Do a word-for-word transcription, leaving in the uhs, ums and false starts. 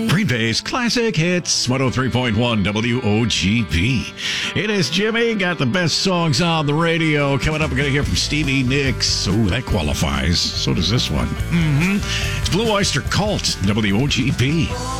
Green Bay's Classic Hits, one oh three point one W O G P. It is Jimmy, got the best songs on the radio. Coming up, we're going to hear from Stevie Nicks. Oh, that qualifies. So does this one. Mm-hmm. It's Blue Oyster Cult, W O G P.